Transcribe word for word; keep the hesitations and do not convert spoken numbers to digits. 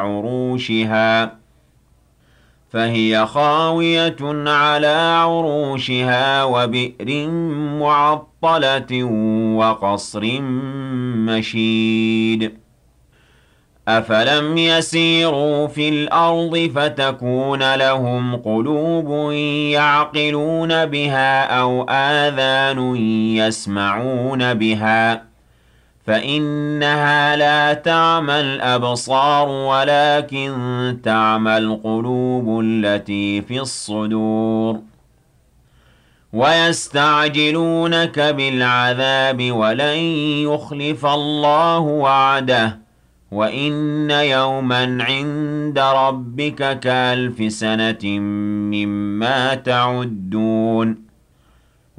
عروشها فهي خاوية على عروشها وبئر معطلة وقصر مشيد أفلم يسيروا في الأرض فتكون لهم قلوب يعقلون بها أو آذان يسمعون بها فإنها لا تعمى الأبصار ولكن تعمى القلوب التي في الصدور ويستعجلونك بالعذاب ولن يخلف الله وعده وإن يوما عند ربك كألف سنة مما تعدون